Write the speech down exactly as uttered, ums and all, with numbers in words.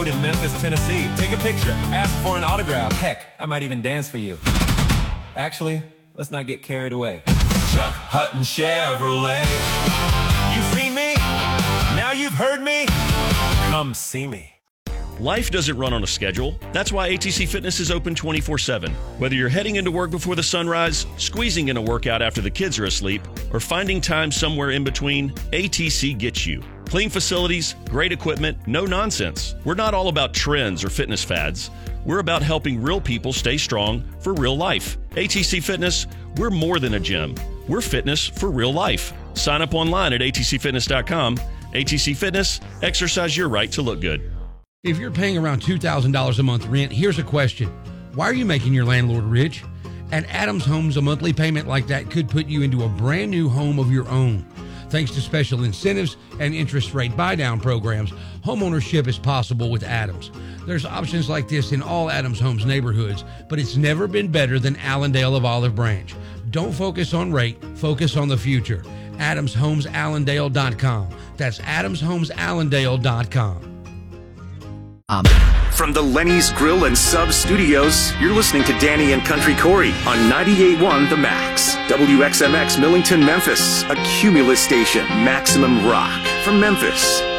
in Memphis, Tennessee. Take a picture, ask for an autograph. Heck, I might even dance for you. Actually, let's not get carried away. Chuck Hutton Chevrolet. You've seen me, now you've heard me. Come see me. Life doesn't run on a schedule. That's why A T C Fitness is open twenty-four seven. Whether you're heading into work before the sunrise, squeezing in a workout after the kids are asleep, or finding time somewhere in between, A T C gets you. Clean facilities, great equipment, no nonsense. We're not all about trends or fitness fads. We're about helping real people stay strong for real life. A T C Fitness, we're more than a gym. We're fitness for real life. Sign up online at A T C fitness dot com. A T C Fitness, exercise your right to look good. If you're paying around two thousand dollars a month rent, here's a question. Why are you making your landlord rich? At Adams Homes, a monthly payment like that could put you into a brand new home of your own. Thanks to special incentives and interest rate buy-down programs, homeownership is possible with Adams. There's options like this in all Adams Homes neighborhoods, but it's never been better than Allendale of Olive Branch. Don't focus on rate, focus on the future. Adams Homes Allendale dot com. That's Adams Homes Allendale dot com. Um. From the Lenny's Grill and Sub Studios, you're listening to Danny and Country Corey on ninety-eight point one The Max. W X M X Millington, Memphis, a Cumulus station, Maximum Rock. From Memphis,